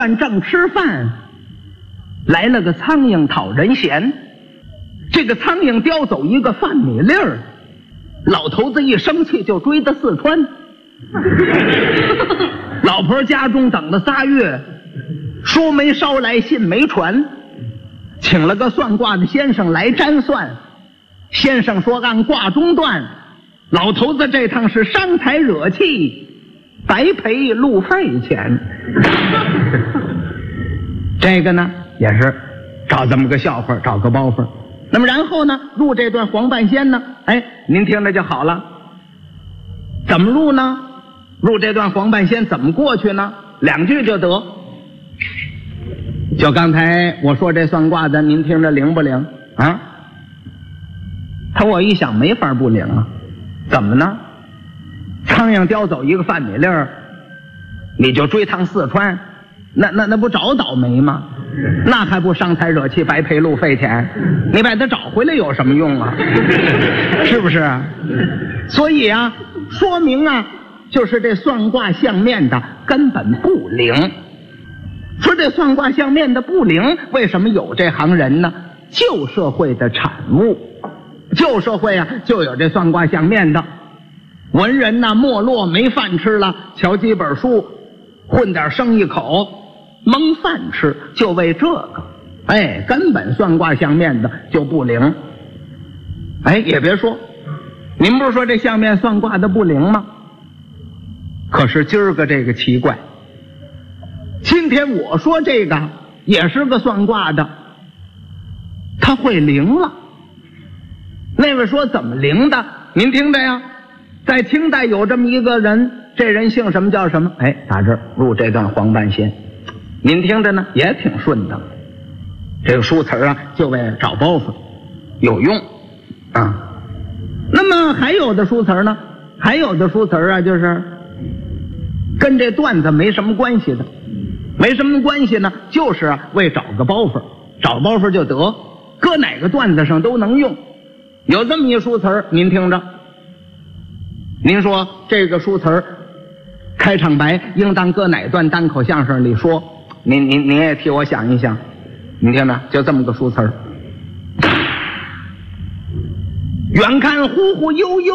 正吃饭，来了个苍蝇讨人嫌。这个苍蝇叼走一个饭米粒儿，老头子一生气就追到四川。老婆家中等了3月，书没捎来，信没传，请了个算卦的先生来占算。先生说按卦中断，老头子这趟是伤财惹气，白赔路费钱。这个呢也是找这么个笑话，找个包袱。那么然后呢，入这段黄半仙呢，您听着就好了。怎么入呢？入这段黄半仙怎么过去呢？2句就得。就刚才我说这算卦的，您听着灵不灵啊？我一想没法不灵啊。怎么呢？苍蝇叼走一个饭米粒儿，你就追趟四川，那不找倒霉吗？那还不伤财惹气，白赔路费钱？你把它找回来有什么用啊？是不是？所以啊，说明啊，就是这算卦相面的根本不灵。说这算卦相面的不灵，为什么有这行人呢？旧社会的产物。旧社会啊，就有这算卦相面的文人呐，没落没饭吃了，瞧几本书，混点生意口，蒙饭吃，就为这个。根本算卦相面的就不灵。也别说，您不是说这相面算卦的不灵吗？可是今儿个这个奇怪，今天我说这个也是个算卦的，他会灵了。那位说怎么灵的？您听着呀，在清代有这么一个人，这人姓什么叫什么？打这儿入这段黄半仙，您听着呢也挺顺当。这个书词啊，就为找包袱有用啊。那么还有的书词呢，还有的书词啊，就是跟这段子没什么关系的。没什么关系呢，就是啊为找个包袱，找包袱就得，搁哪个段子上都能用。有这么一书词儿，您听着。您说这个书词儿开场白应当搁哪段单口相声里说？您也替我想一想。您听着，就这么个书词儿。远看忽忽悠悠。